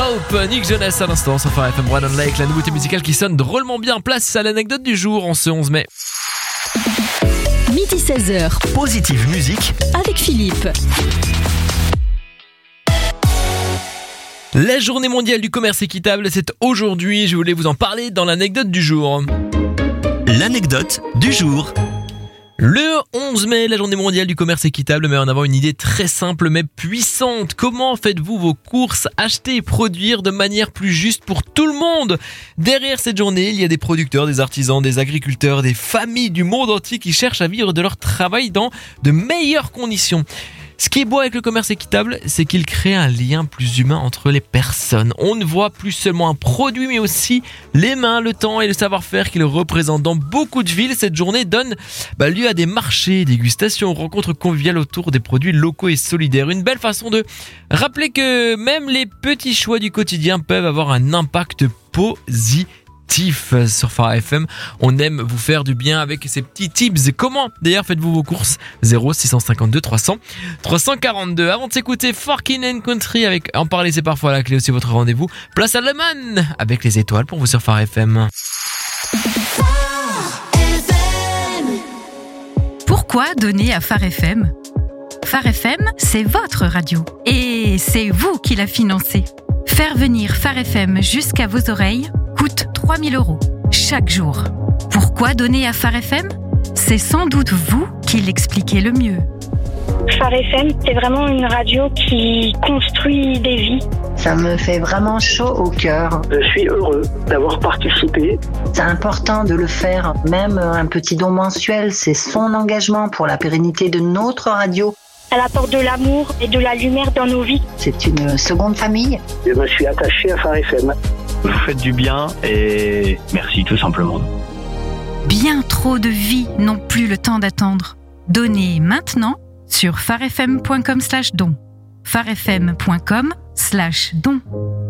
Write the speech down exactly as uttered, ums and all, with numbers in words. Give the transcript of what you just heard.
Hope, Nick Jonas à l'instant sur Phare F M Brandon Lake, la nouveauté musicale qui sonne drôlement bien. Place à l'anecdote du jour en ce onze mai. Midi seize heures. Positive musique avec Philippe. La journée mondiale du commerce équitable, c'est aujourd'hui. Je voulais vous en parler dans l'anecdote du jour. L'anecdote du jour. Le onze mai, la journée mondiale du commerce équitable met en avant une idée très simple mais puissante. Comment faites-vous vos courses, acheter et produire de manière plus juste pour tout le monde ? Derrière cette journée, il y a des producteurs, des artisans, des agriculteurs, des familles du monde entier qui cherchent à vivre de leur travail dans de meilleures conditions. Ce qui est beau avec le commerce équitable, c'est qu'il crée un lien plus humain entre les personnes. On ne voit plus seulement un produit, mais aussi les mains, le temps et le savoir-faire qu'il représente. Dans beaucoup de villes, cette journée donne bah, lieu à des marchés, dégustations, rencontres conviviales autour des produits locaux et solidaires. Une belle façon de rappeler que même les petits choix du quotidien peuvent avoir un impact positif. Sur Phare F M, on aime vous faire du bien avec ces petits tips. Comment d'ailleurs faites-vous vos courses ? zéro six cent cinquante-deux trois cents trois cent quarante-deux. Avant de s'écouter Forkin and Country avec En parler c'est parfois la clé, aussi votre rendez-vous. Place à Lemon avec les étoiles pour vous sur Phare F M. Pourquoi donner à Phare F M ? Phare F M, c'est votre radio. Et c'est vous qui la financez. Faire venir Phare F M jusqu'à vos oreilles coûte trois mille euros chaque jour. Pourquoi donner à Phare F M ? C'est sans doute vous qui l'expliquez le mieux. Phare F M, c'est vraiment une radio qui construit des vies. Ça me fait vraiment chaud au cœur. Je suis heureux d'avoir participé. C'est important de le faire, même un petit don mensuel, c'est son engagement pour la pérennité de notre radio. Elle apporte de l'amour et de la lumière dans nos vies. C'est une seconde famille. Je me suis attaché à Phare F M. Vous faites du bien et merci tout simplement. Bien trop de vies n'ont plus le temps d'attendre. Donnez maintenant sur pharefm point com slash don. pharefm point com slash don.